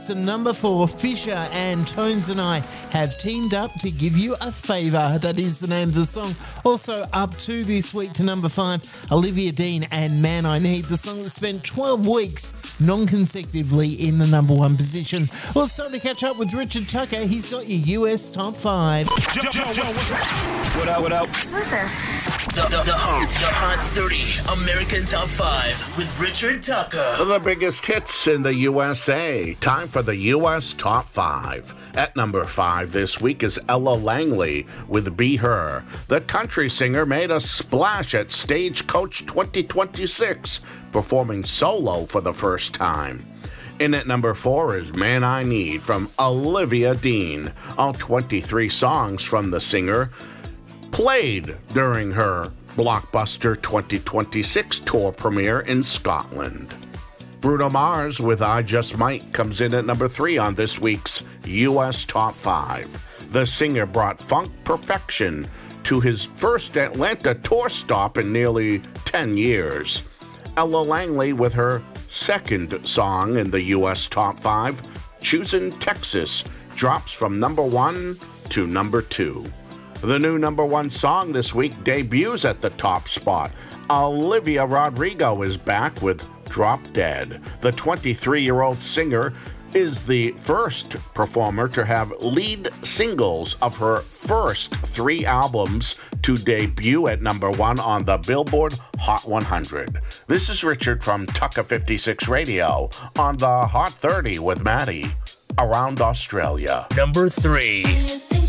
So number 4, Fisher and Tones and I have teamed up to give you a favour. That is the name of the song. Also up 2 this week to number 5, Olivia Dean and Man I Need, the song that spent 12 weeks non-consecutively in the number 1 position. Well, it's time to catch up with Richard Tucker. He's got your US Top 5. What up? Who's this? The Hot 30 American Top 5 with Richard Tucker. The biggest hits in the USA. Time for the US Top 5. At number 5 this week is Ella Langley with Be Her. The country singer made a splash at Stagecoach 2026, performing solo for the first time. In at number 4 is Man I Need from Olivia Dean. All 23 songs from the singer played during her Blockbuster 2026 tour premiere in Scotland. Bruno Mars with I Just Might comes in at number 3 on this week's US Top 5. The singer brought funk perfection to his first Atlanta tour stop in nearly 10 years. Ella Langley with her second song in the US Top 5, Choosin' Texas, drops from number 1 to number 2. The new number 1 song this week debuts at the top spot. Olivia Rodrigo is back with Drop Dead. The 23-year-old singer is the first performer to have lead singles of her first 3 albums to debut at number 1 on the Billboard Hot 100. This is Richard from Tucker 56 Radio on the Hot 30 with Maddie around Australia. Number 3.